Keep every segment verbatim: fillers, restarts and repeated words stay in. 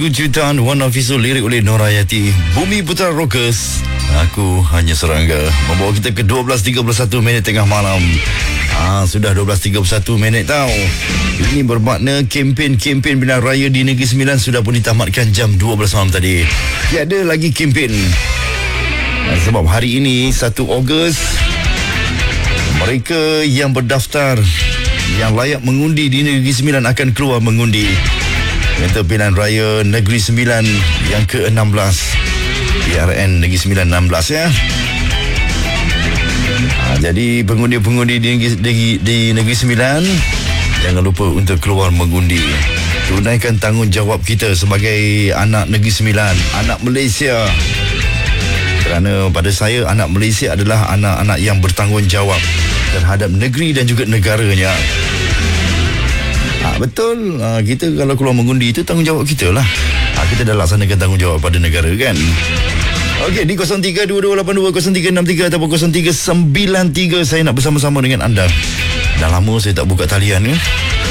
Lagu ciptaan Wan Hafizul, lirik oleh Norayati, Bumi Putra Rockers, Aku Hanya Serangga, membawa kita ke dua belas tiga puluh satu minit tengah malam. Ah, sudah dua belas tiga puluh satu minit tau. Ini bermakna kempen-kempen Pilihan Raya di Negeri Sembilan sudah pun ditamatkan jam dua belas malam tadi. Tiada lagi kempen. Ah, sebab hari ini satu Ogos, mereka yang berdaftar, yang layak mengundi di Negeri Sembilan akan keluar mengundi untuk Pilihan Raya Negeri Sembilan yang ke enam belas. P R N Negeri Sembilan enam belas ya. Ha, jadi pengundi-pengundi di, di, di Negeri Sembilan, jangan lupa untuk keluar mengundi. Tunaikan tanggungjawab kita sebagai anak Negeri Sembilan, anak Malaysia. Kerana pada saya, anak Malaysia adalah anak-anak yang bertanggungjawab terhadap negeri dan juga negaranya. Ha, betul, ha, kita kalau keluar mengundi itu tanggungjawab kita lah. Ha, kita dah laksanakan tanggungjawab pada negara kan. Okey, di kosong tiga dua dua lapan dua kosong tiga enam tiga ataupun kosong tiga sembilan tiga saya nak bersama-sama dengan anda. Dah lama saya tak buka talian ya.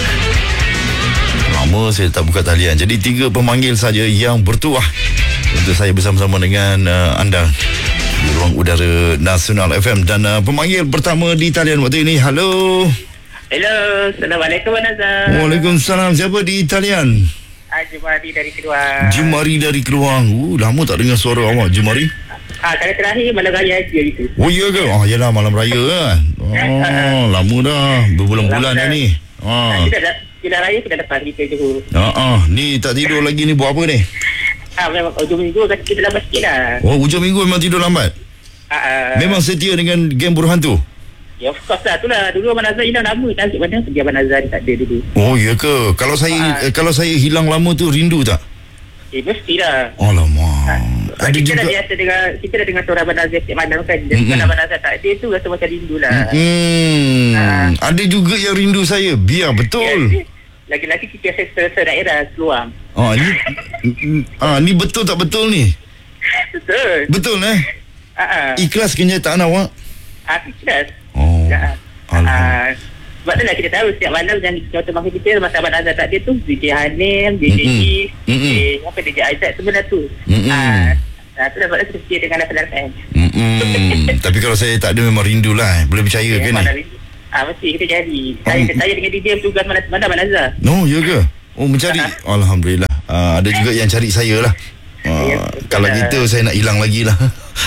Lama saya tak buka talian. Jadi tiga pemanggil saja yang bertuah untuk saya bersama-sama dengan uh, anda di ruang udara Nasional F M. Dan uh, pemanggil pertama di talian waktu ini. Halo. Hello, Assalamualaikum Azhar. Waalaikumsalam. Siapa di talian? Ah, Jumari dari Keluang. Jumari dari Keluang. Uh, lama tak dengar suara awak, Jumari. Ah, kali terakhir malam raya aja gitu. Oh, iya ke? Oh, yalah malam raya kan. Oh, lama dah. Berbulan-bulan dah ni. Ah. Kita dah, kita raya kita dapat kita je. Ah, ah, ni tak tidur lagi ni buat apa ni? Ah, memang ujung minggu kita lambat sikit lah. Oh, ujung minggu memang tidur lambat? Ah, ah. Memang setia dengan game berhantu? Ya, of course lah. Itulah. Dulu Abang Azhar hilang lama. Tak mana pergi Abang Azhar tak ada dulu. Oh, iya ke? Kalau saya ah. eh, kalau saya hilang lama tu rindu tak? Eh, mestilah. Alamak. Ah. Ada kita juga. Dah biasa dengar, kita dah dengar suara Abang Azhar setiap malam kan. Dan mm-hmm. Abang Azhar tak ada tu rasa macam rindu lah. Hmm. Ah. Ada juga yang rindu saya. Biar betul. Ya, lagi-lagi kita se-daerah Keluang. Ah, ni ah, ni betul tak betul ni? Betul. Betul eh? Ah. Ikhlas kenyataan awak? Ah, ikhlas. Oh. Ya. Alhamdulillah. Uh, sebab tu lah kita tahu setiap malam yang contoh masa kita masa Abang Azhar tak ada tu D J Hanim, D J Is, D J apa D J Aizat semua dah tu. Ah, uh, tu dah buat kita setia dengan Nasional F M. Tapi kalau saya tak ada memang rindulah. Boleh percaya ke ni? Ah, mesti kita jadi. Saya um, saya dengan D J tugas mana mana Abang Azhar. No, ya ke? Oh, mencari. Uh-huh. Alhamdulillah. Uh, ada juga yang cari saya lah. Uh, ya, kalau gitu saya nak hilang lagi lah.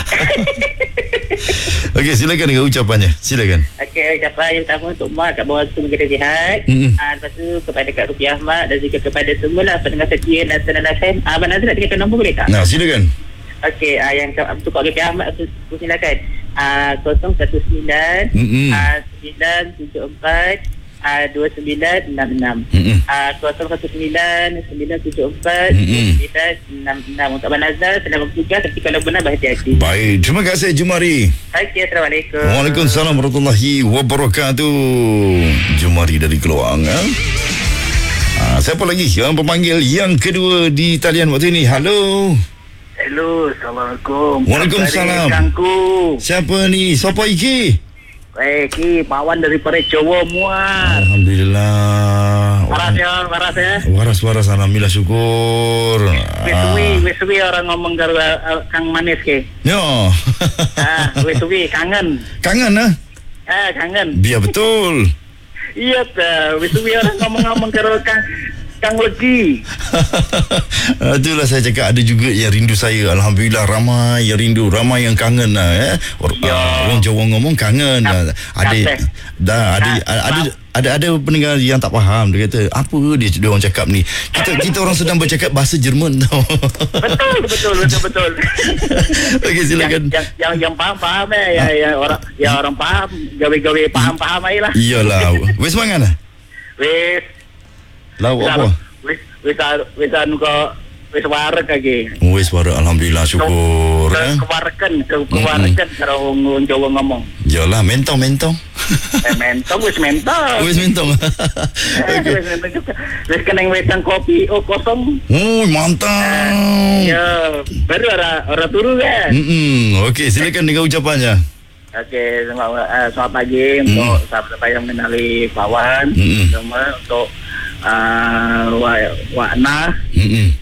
Okey, silakan dengan ucapannya. Silakan. Okey, ucapan yang pertama untuk Mak kat bawah semua kita sihat. Mm-hmm. Ah, lepas tu kepada Kak Rupiah Ahmad dan juga kepada semualah pendengar setia Nasional F M. Ah, Abang Azhar nak tinggalkan nombor boleh tak? Nah, silakan. Okey, ah, yang untuk Kak Rupiah Ahmad tu silakan. Ah, kosong satu sembilan mm-hmm. ah, sembilan tujuh empat ah, dua sembilan enam enam. Mm-hmm. Ah, kosong satu sembilan sembilan tujuh empat sembilan enam enam. Untuk Abang Azhar selamat bertugas, tapi kalau benar berhati-hati. Baik, terima kasih Jumari. Okey, Assalamualaikum. Waalaikumsalam warahmatullahi wabarakatuh. Jumari dari Keluang. Ha? Ah, siapa lagi yang pemanggil yang kedua di talian waktu ini? Halo. Hello, Assalamualaikum. Waalaikumsalam. Siapa ni? Siapa iki? Eh, Ki, Pawan daripada Jawa Muar. Alhamdulillah. Waras ya, waras ya. Waras-waras, alhamdulillah, syukur. Wisuwi, wisuwi orang ngomong karo uh, Kang Manis ke. Yo. Ah, wisuwi kangen. Kangen ah? Ah, kangen. Biar betul. Iya ta, wisuwi orang ngomong-ngomong karo Kang Kang Legi. Itulah saya cakap, ada juga yang rindu saya. Alhamdulillah, ramai yang rindu, ramai yang kangen lah eh. Or, uh, orang Jawa ngomong kangen. Nah, ada dah ada ada ada ada ada pendengar yang tak faham. Dia kata, apa dia dia orang cakap ni? Kita kita orang sedang bercakap bahasa Jerman tau. Betul betul betul betul. Okey, silakan. Yang yang yang faham-faham eh ya, ya orang ya orang faham, gawe-gawe faham-faham aja lah. Iyalah. Wes mangan ah? Wes lauk apa? Wis wis wis anu ko wis warek lagi. Wis warek, alhamdulillah, syukur. Ke, eh? Kewareken, ke kewareken karo wong Jawa ngomong. Yalah, mentong mentong. Eh mentong wis mentong. Wis mentong. Okey. Wis keneng wetan kopi oh kosong. Oh, mantap. Ya, baru ora ora turu kan. Hmm, okey, silakan dengan ucapannya. Okey, selamat, uh, selamat pagi mm. untuk sahabat-sahabat yang mengenali Pawan, mm. semua untuk uh, Wak Wak Nah, mm-hmm.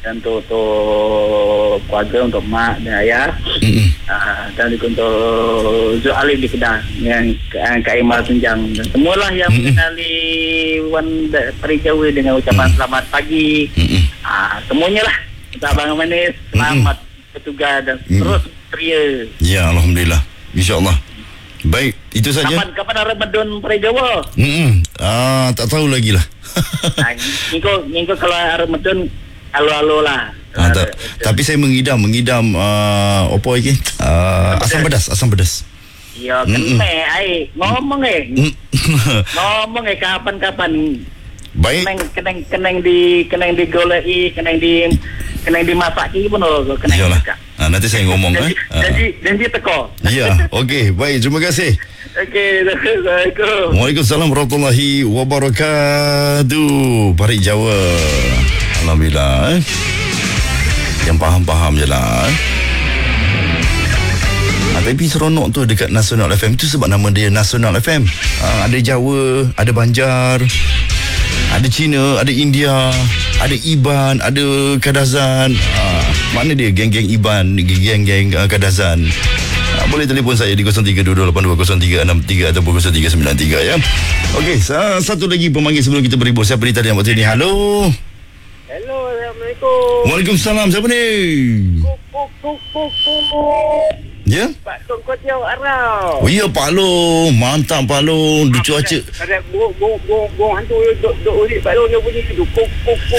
dan untuk, untuk keluarga, untuk mak dan ayah. Mm-mm. Uh, dan juga untuk Zul Alif di Kedah yang Kak Imal Tunjang dan semualah yang Mm-mm. mengenali Wan Pari Jawa dengan ucapan Mm-mm. selamat pagi. Uh, semuanya lah untuk Abang Manis, selamat bertugas dan Mm-mm. terus ceria. Ya, Alhamdulillah. InsyaAllah. Baik, itu saja. Kapan kapan Ramadan Pari Jawa? Mm-mm. Ah, tak tahu lagi lah. Nah, minggu minggu kalau Ramadan alo-alo lah. Ah, ta- tapi saya mengidam mengidam uh, apa lagi? Uh, asam pedas, asam pedas. Ya, Mm-mm. kena ai ngomong eh. Mm. Ngomong eh kapan-kapan. Baik. Kenang kenang kenang di kenang di golei, kenang di kenang dimasak ki pun lo kenang. Iyalah. Ah, nanti saya ngomong eh. Jadi Ah. jadi janji teko. Ya, okey, baik, terima kasih. Okey, Assalamualaikum. Waalaikumsalam warahmatullahi wabarakatuh. Parik Jawa. Alhamdulillah. Eh. Yang faham-faham je lah. Eh. Ah, tapi seronok tu dekat Nasional F M tu sebab nama dia Nasional F M. Ah, ada Jawa, ada Banjar, ada Cina, ada India, ada Iban, ada Kadazan. Ah, mana dia geng-geng Iban, geng-geng uh, Kadazan. Ah, boleh telefon saya di kosong tiga dua dua lapan dua kosong tiga enam tiga ataupun kosong tiga sembilan tiga ya. Okey, sa- satu lagi pemanggil sebelum kita berhibur. Siapa di talian waktu ini? Halo. Hello, Assalamualaikum. Waalaikumsalam. Siapa ni? Kuk kuk kuk kuk kuk. Ya? Pak Tok kau tiaw arau. Oh ya, Pak Long. Mantap Pak Long. Di cuaca. Ada burung burung burung burung hantu duk duk urik Pak Long dia bunyi tu kuk kuk kuk.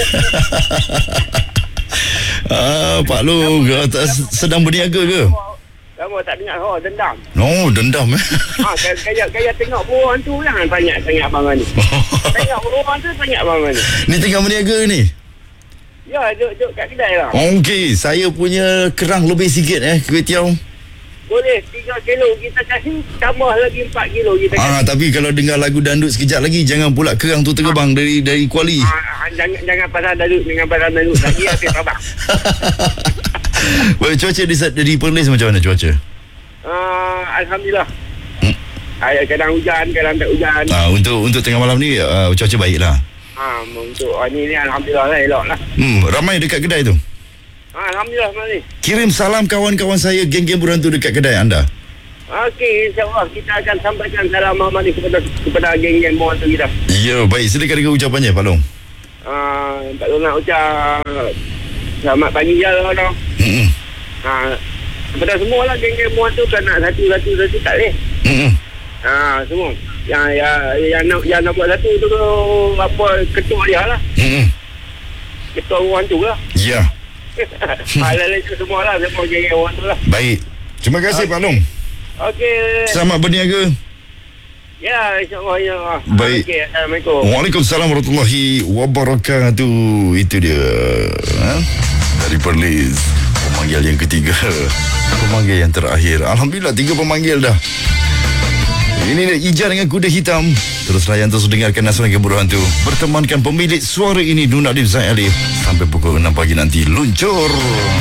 Ah, Pak Long atas sedang berniaga ke? Kamu tak dengar oh dendam. Oh, dendam eh. Ha kayak kayak tengok burung hantu jangan tanya tanya abang ni. Tengok burung hantu tanya abang ni. Ni tengah berniaga ni. Ya, duk duk kat kedai lah. Okey, saya punya kerang lebih sikit eh, kuih tiaw. Boleh tiga kilo kita kasih, tambah lagi empat kilo kita Ah, kasih. tapi kalau dengar lagu dandut sekejap lagi, jangan pula kerang tu terbang dari dari Kuala. Ha, jangan jangan pasal dalut dengan pasal dalut lagi habis abang. Well, cuaca di, di Perlis macam mana cuaca? Uh, Alhamdulillah. Hmm. Ay, kadang hujan, kadang tak hujan. Ah, untuk untuk tengah malam ni uh, cuaca baiklah. Ha, untuk oh, ni ni alhamdulillah lah elok lah. Hmm, ramai dekat kedai tu. Ha, alhamdulillah mari. Kirim salam kawan-kawan saya geng-geng berhantu dekat kedai anda. Okey, insya-Allah kita akan sampaikan salam Muhammad ni kepada kepada geng-geng bawah tu kita. Ya, baik. Silakan dengan ucapannya, Pak Long. Ah, uh, tak tahu nak ucap selamat pagi je lah dah. Hmm. Ha, kepada semua lah geng-geng bawah tu kan nak satu-satu satu tak boleh. Hmm. Ha, semua. Yang yang yang nak yang nak buat satu tu apa ketua dia lah. Hmm. Ketua orang tu lah. Ya. Lain-lain tu semua lah. Semua geng-geng orang tu lah. Baik. Terima kasih, Pak Long. Okey. Selamat berniaga. Ya, insyaAllah. Ya. Baik. Okey, Assalamualaikum. Waalaikumsalam warahmatullahi wabarakatuh. Itu dia. Ha? Dari Perlis. Pemanggil yang ketiga. Pemanggil yang terakhir. Alhamdulillah, tiga pemanggil dah. Ini dia Ija dengan kuda hitam. Terus layan, terus dengarkan Nasional Geng Berhantu. Bertemankan pemilik suara ini, Nun Alif Zain Alif. Sampai pukul enam pagi nanti. Luncur.